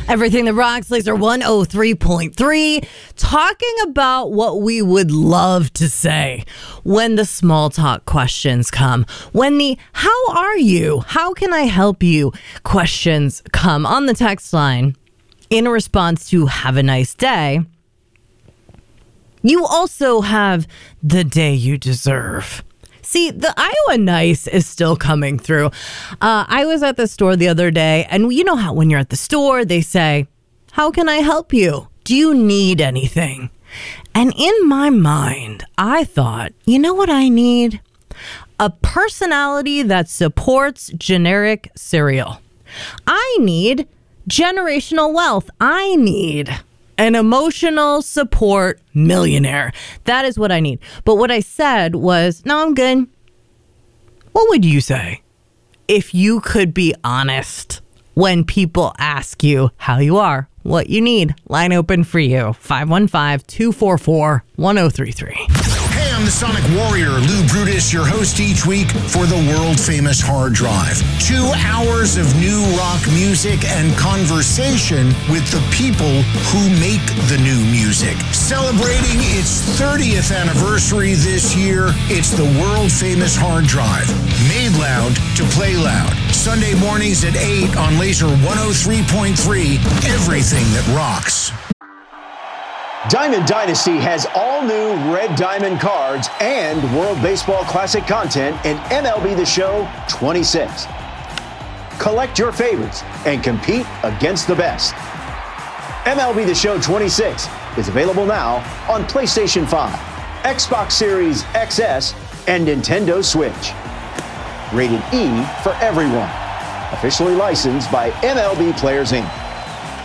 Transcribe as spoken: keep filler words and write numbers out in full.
Everything That Rocks, Laser one oh three point three, talking about what we would love to say when the small talk questions come. When the how are you? How can I help you? questions come on the text line in response to have a nice day. You also have the day you deserve. See, the Iowa nice is still coming through. Uh, I was at the store the other day, and you know how when you're at the store, they say, how can I help you? Do you need anything? And in my mind, I thought, you know what I need? A personality that supports generic cereal. I need generational wealth. I need an emotional support millionaire. That is what I need. But what I said was, no, I'm good. What would you say if you could be honest when people ask you how you are, what you need? Line open for you. five one five, two four four, one oh three three. Hey, I'm the Sonic Warrior, Lou Brutus, your host each week for the world-famous Hard Drive. Two hours of new rock music and conversation with the people who make the new music. Celebrating its thirtieth anniversary this year, it's the world-famous Hard Drive. Made loud to play loud. Sunday mornings at eight on Laser one oh three point three, everything that rocks. Diamond Dynasty has all new Red Diamond cards and World Baseball Classic content in M L B The Show twenty-six. Collect your favorites and compete against the best. M L B The Show twenty-six is available now on PlayStation five, Xbox Series X S, and Nintendo Switch. Rated E for everyone. Officially licensed by M L B Players Incorporated.